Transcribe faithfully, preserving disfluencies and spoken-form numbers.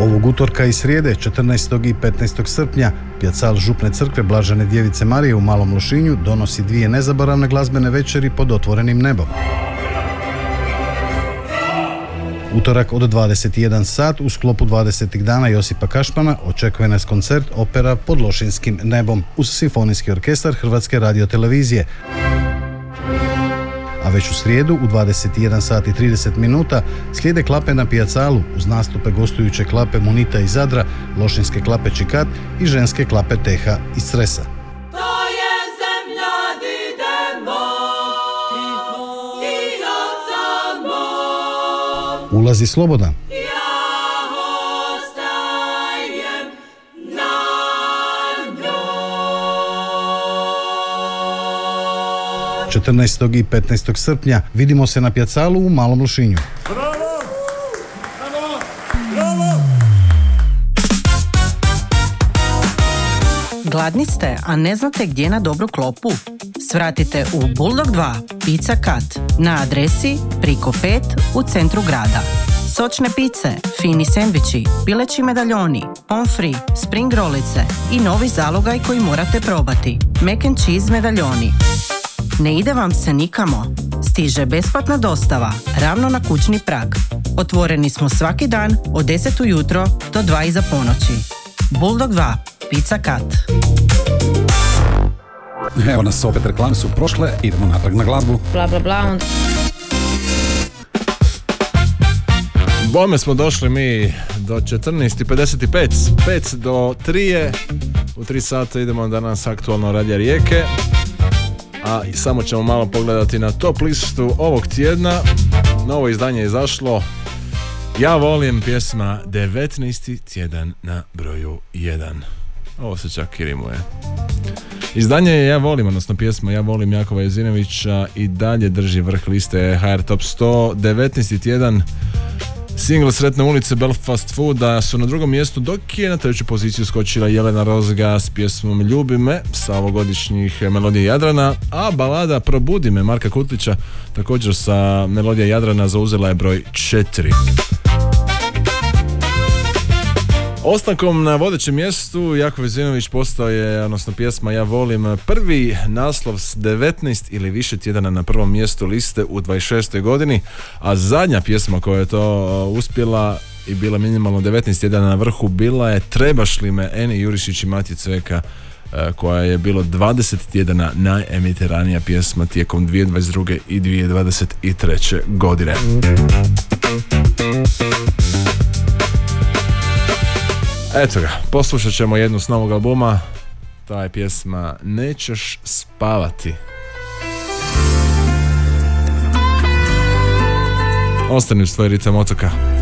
Ovog utorka i srijede, četrnaestog i petnaestog srpnja, pjacal Župne crkve Blažene Djevice Marije u Malom Lošinju donosi dvije nezaboravne glazbene večeri pod otvorenim nebom. Utorak od dvadeset jedan sat u sklopu dvadesetih dana Josipa Kašpana očekuje nas koncert opera Pod Lošinskim nebom uz Simfonijski orkestar Hrvatske radiotelevizije. A već u srijedu u dvadeset jedan sat i trideset minuta slijede klape na pijacalu uz nastupe gostujuće klape Munita iz Zadra, Lošinske klape Čikat i ženske klape Teha iz Cresa. Ulazi slobodan. četrnaestog i petnaestog srpnja vidimo se na pjacalu u Malom Lošinju. Bravo! Bravo! Bravo! Gladni ste, a ne znate gdje na dobru klopu? Svratite u Bulldog dva Pizza Cut na adresi Priko pet u centru grada. Sočne pice, fini sendviči, pileći medaljoni, pomfri, spring rolice i novi zalogaj koji morate probati. Mac and cheese medaljoni. Ne ide vam se nikamo. Stiže besplatna dostava, ravno na kućni prag. Otvoreni smo svaki dan od deset ujutro do dva iza ponoći. Bulldog dva Pizza Cut. Evo nas opet, reklame su prošle, idemo natrag na glazbu. Bla bla bla. Onda... Bome smo došli mi do četrnaest i pedeset pet, pet do tri, u tri sata idemo danas aktualno Radija Rijeke, a i samo ćemo malo pogledati na top listu ovog tjedna. Novo izdanje je izašlo, Ja volim, pjesma devetnaesti tjedan na broju jedan. Ovo se čak i rimuje. Izdanje je Ja volim, odnosno pjesma Ja volim Jakova Jezinovića i dalje drži vrh liste H R Top sto, devetnaesti tjedan. Single Sretne ulice Belfast Fooda su na drugom mjestu, dok je na treću poziciju skočila Jelena Rozga s pjesmom Ljubi me sa ovogodišnjih Melodije Jadrana, a balada Probudi me Marka Kutlića također sa Melodije Jadrana zauzela je broj četiri. Ostankom na vodećem mjestu Jakov Jezinović postao je, odnosno pjesma Ja volim, prvi naslov s devetnaest ili više tjedana na prvom mjestu liste u dvadeset šestoj godini, a zadnja pjesma koja je to uspjela i bila minimalno devetnaest tjedana na vrhu bila je Trebaš li me Eni Jurišić i Matije Cveka, koja je bilo dvadeset tjedana najemitiranija pjesma tijekom dvije tisuće dvadeset druge i dvije tisuće dvadeset treće godine. Eto ga, poslušat ćemo jednu s novog albuma. Ta je pjesma Nećeš spavati. Ostani uz tvoj ritam otoka.